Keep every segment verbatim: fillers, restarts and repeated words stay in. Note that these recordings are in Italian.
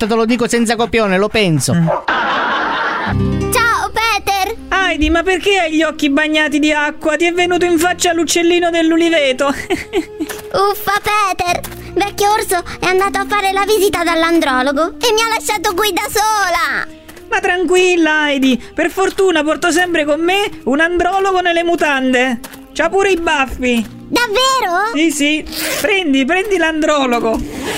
volta te lo dico senza copione, lo penso. Ciao Peter! Heidi, ma perché hai gli occhi bagnati di acqua? Ti è venuto in faccia l'uccellino dell'uliveto. Uffa Peter! Vecchio orso è andato a fare la visita dall'andrologo e mi ha lasciato qui da sola! Ma tranquilla Heidi, per fortuna porto sempre con me un andrologo nelle mutande. C'ha pure i baffi. Davvero? Sì, sì, prendi, prendi l'andrologo.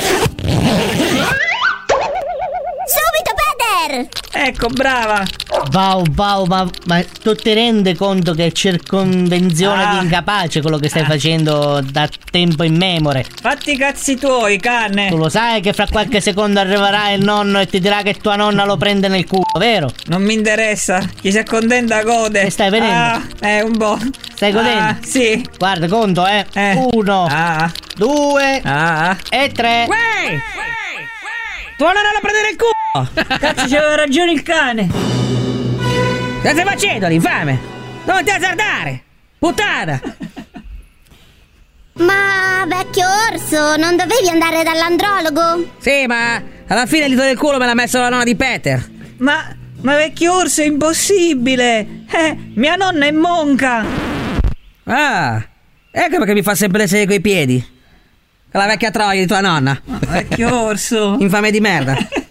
Subito Peter! Ecco, brava. Wow, wow, ma, ma tu ti rendi conto che è circonvenzione Ah. di incapace quello che stai facendo da tempo immemore? Fatti i cazzi tuoi, cane. Tu lo sai che fra qualche secondo arriverà il nonno e ti dirà che tua nonna lo prende nel culo, vero? Non mi interessa, chi si accontenta gode. E stai vedendo? Ah, eh, un po'. Stai godendo? Ah, sì. Guarda, conto, eh. Eh. Uno, Ah, due ah. e tre. Uè! Tua nonna la prendere il culo! Cazzo, c'aveva ragione il cane. Che stai facendo, l'infame? Non ti azzardare! Puttana! Ma vecchio orso, non dovevi andare dall'andrologo? Sì, ma alla fine il dito del culo me l'ha messo la nonna di Peter. Ma, ma vecchio orso, è impossibile! Eh, mia nonna è monca! Ah, ecco perché mi fa sempre le seghe coi piedi. Con la vecchia troia di tua nonna. Vecchio orso! Infame di merda.